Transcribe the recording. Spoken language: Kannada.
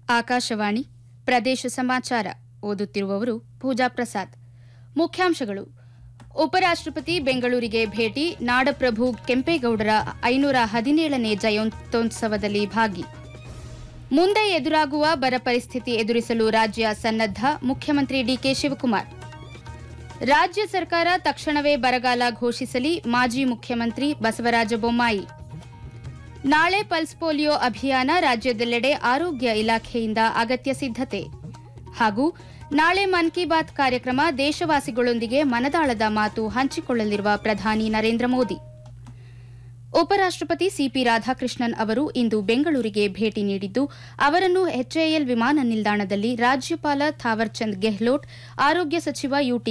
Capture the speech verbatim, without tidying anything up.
ಆಕಾಶವಾಣಿ ಪ್ರದೇಶ ಸಮಾಚಾರ ಓದುತ್ತಿರುವವರು ಪೂಜಾ ಪ್ರಸಾದ್. ಮುಖ್ಯಾಂಶಗಳು. ಉಪರಾಷ್ಟ್ರಪತಿ ಬೆಂಗಳೂರಿಗೆ ಭೇಟಿ, ನಾಡಪ್ರಭು ಕೆಂಪೇಗೌಡರ ಐನೂರ ಹದಿನೇಳನೇ ಜಯಂತ್ಯೋತ್ಸವದಲ್ಲಿ ಭಾಗಿ. ಮುಂದೆ ಎದುರಾಗುವ ಬರ ಪರಿಸ್ಥಿತಿ ಎದುರಿಸಲು ರಾಜ್ಯ ಸನ್ನದ್ಧ, ಮುಖ್ಯಮಂತ್ರಿ ಡಿಕೆ ಶಿವಕುಮಾರ್. ರಾಜ್ಯ ಸರ್ಕಾರ ತಕ್ಷಣವೇ ಬರಗಾಲ ಘೋಷಿಸಲಿ, ಮಾಜಿ ಮುಖ್ಯಮಂತ್ರಿ ಬಸವರಾಜ ಬೊಮ್ಮಾಯಿ. ನಾಳೆ ಪಲ್ಸ್ ಪೋಲಿಯೋ ಅಭಿಯಾನ, ರಾಜ್ಯದೆಲ್ಲೆಡೆ ಆರೋಗ್ಯ ಇಲಾಖೆಯಿಂದ ಅಗತ್ಯ ಸಿದ್ಧತೆ. ಹಾಗೂ ನಾಳೆ ಮನ್ ಕಿ ಬಾತ್ ಕಾರ್ಯಕ್ರಮ, ದೇಶವಾಸಿಗಳೊಂದಿಗೆ ಮನದಾಳದ ಮಾತು ಹಂಚಿಕೊಳ್ಳಲಿರುವ ಪ್ರಧಾನಿ ನರೇಂದ್ರ ಮೋದಿ. ಉಪರಾಷ್ಟ್ರಪತಿ ಸಿಪಿ ರಾಧಾಕೃಷ್ಣನ್ ಅವರು ಇಂದು ಬೆಂಗಳೂರಿಗೆ ಭೇಟಿ ನೀಡಿದ್ದು, ಅವರನ್ನು ಎಚ್ಎಎಲ್ ವಿಮಾನ ನಿಲ್ದಾಣದಲ್ಲಿ ರಾಜ್ಯಪಾಲ ಥಾವರ್ ಚಂದ್ ಗೆಹ್ಲೋಟ್, ಆರೋಗ್ಯ ಸಚಿವ ಯುಟಿ